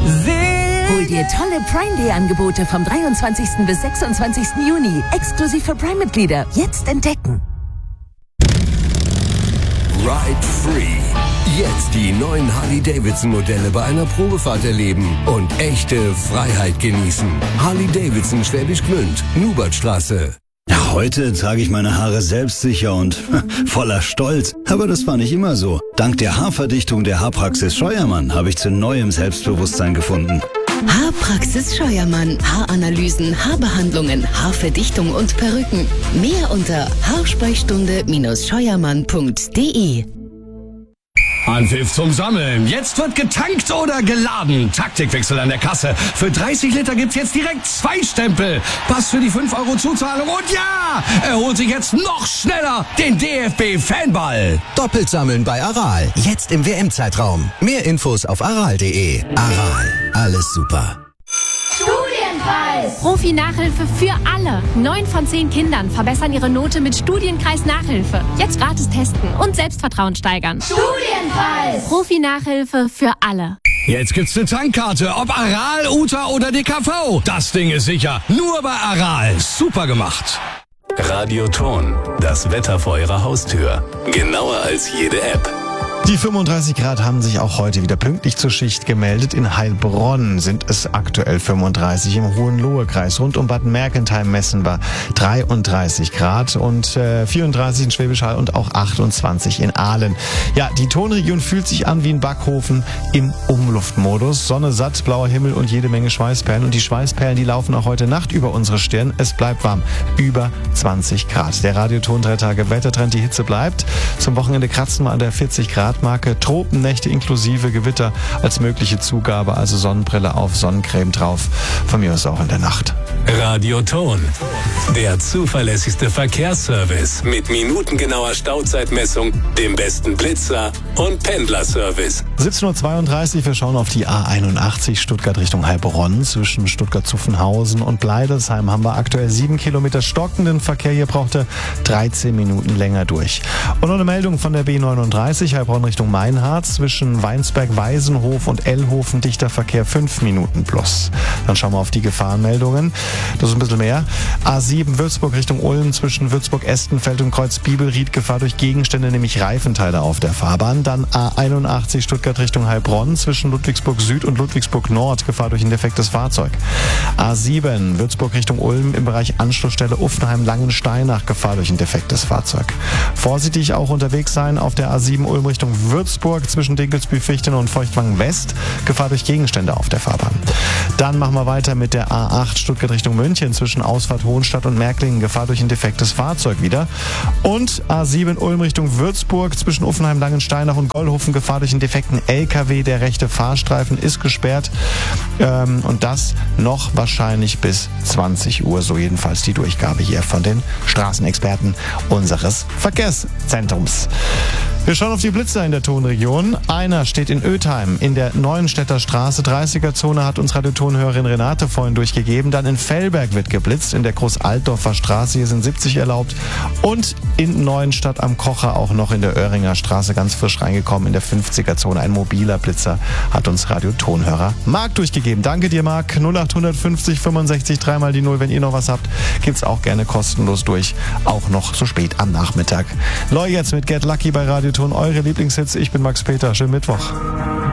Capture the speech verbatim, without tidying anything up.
Hol dir tolle Prime Day Angebote vom dreiundzwanzigsten bis sechsundzwanzigsten Juni. Exklusiv für Prime-Mitglieder. Jetzt entdecken. Ride Free. Jetzt die neuen Harley-Davidson-Modelle bei einer Probefahrt erleben und echte Freiheit genießen. Harley-Davidson Schwäbisch Gmünd, Nubertstraße. Ja, heute trage ich meine Haare selbstsicher und voller Stolz. Aber das war nicht immer so. Dank der Haarverdichtung der Haarpraxis Scheuermann habe ich zu neuem Selbstbewusstsein gefunden. Haarpraxis Scheuermann. Haaranalysen, Haarbehandlungen, Haarverdichtung und Perücken. Mehr unter haarsprechstunde Scheuermann punkt de. Anpfiff zum Sammeln. Jetzt wird getankt oder geladen. Taktikwechsel an der Kasse. Für dreißig Liter gibt's jetzt direkt zwei Stempel. Pass für die fünf Euro Zuzahlung. Und ja, er holt sich jetzt noch schneller den D F B-Fanball. Doppelt sammeln bei Aral. Jetzt im W M-Zeitraum. Mehr Infos auf aral punkt de. Aral. Alles super. Studienpreis! Profi-Nachhilfe für alle. Neun von zehn Kindern verbessern ihre Note mit Studienkreis Nachhilfe. Jetzt gratis testen und Selbstvertrauen steigern. Studienpreis! Profi-Nachhilfe für alle. Jetzt gibt's eine Tankkarte, ob Aral, Uta oder D K V. Das Ding ist sicher. Nur bei Aral. Super gemacht. Radioton. Das Wetter vor Ihrer Haustür. Genauer als jede App. Die fünfunddreißig Grad haben sich auch heute wieder pünktlich zur Schicht gemeldet. In Heilbronn sind es aktuell fünfunddreißig, im Hohenlohe-Kreis. Rund um Bad Mergentheim messen wir dreiunddreißig Grad und äh, vierunddreißig in Schwäbisch Hall und auch achtundzwanzig in Aalen. Ja, die Tonregion fühlt sich an wie ein Backofen im Umluftmodus. Sonne, satt, blauer Himmel und jede Menge Schweißperlen. Und die Schweißperlen, die laufen auch heute Nacht über unsere Stirn. Es bleibt warm, über zwanzig Grad. Der Radioton drei Tage Wettertrend, die Hitze bleibt. Zum Wochenende kratzen wir an der vierzig Grad Marke. Tropennächte inklusive Gewitter als mögliche Zugabe, also Sonnenbrille auf, Sonnencreme drauf. Von mir aus auch in der Nacht. Radioton. Der zuverlässigste Verkehrsservice mit minutengenauer Stauzeitmessung, dem besten Blitzer und Pendlerservice. siebzehn Uhr zweiunddreißig, wir schauen auf die A einundachtzig Stuttgart Richtung Heilbronn. Zwischen Stuttgart-Zuffenhausen und Bleidersheim haben wir aktuell sieben Kilometer stockenden Verkehr. Hier braucht er dreizehn Minuten länger durch. Und noch eine Meldung von der B neununddreißig, Heilbronn Richtung Meinhardt. Zwischen Weinsberg-Weisenhof und Ellhofen dichter Verkehr fünf Minuten plus. Dann schauen wir auf die Gefahrenmeldungen. Das ist ein bisschen mehr. A sieben Würzburg Richtung Ulm, zwischen Würzburg-Estenfeld und Kreuz-Bibelried Gefahr durch Gegenstände, nämlich Reifenteile auf der Fahrbahn. Dann A einundachtzig Stuttgart Richtung Heilbronn, zwischen Ludwigsburg Süd und Ludwigsburg Nord Gefahr durch ein defektes Fahrzeug. A sieben Würzburg Richtung Ulm im Bereich Anschlussstelle Uffenheim-Langensteinach Gefahr durch ein defektes Fahrzeug. Vorsichtig auch unterwegs sein auf der A sieben Ulm Richtung Würzburg, zwischen Dinkelsbühl-Fichten und Feuchtwangen West Gefahr durch Gegenstände auf der Fahrbahn. Dann machen wir weiter mit der A acht Stuttgart Richtung München, zwischen Ausfahrt Hohenstadt und Märklingen Gefahr durch ein defektes Fahrzeug wieder. Und A sieben Ulm Richtung Würzburg, zwischen Uffenheim-Langensteinach und Gollhofen Gefahr durch einen defekten L K W. Der rechte Fahrstreifen ist gesperrt ähm, und das noch wahrscheinlich bis zwanzig Uhr, so jedenfalls die Durchgabe hier von den Straßenexperten unseres Verkehrszentrums. Wir schauen auf die Blitzer in der Tonregion. Einer steht in Ötheim in der Neuenstädter Straße. dreißiger-Zone hat uns Radiotonhörerin Renate vorhin durchgegeben. Dann in Fellberg wird geblitzt, in der Groß-Altdorfer Straße. Hier sind siebzig erlaubt. Und in Neuenstadt am Kocher auch noch in der Oerringer Straße ganz frisch reingekommen in der fünfziger-Zone. Ein mobiler Blitzer hat uns Radiotonhörer Marc durchgegeben. Danke dir, Marc. null acht fünfzig fünfundsechzig drei mal die null. Wenn ihr noch was habt, gibt's auch gerne kostenlos durch. Auch noch so spät am Nachmittag. Leu jetzt mit Get Lucky bei Radioton. Eure Lieblingshits. Ich bin Max Peter. Schönen Mittwoch.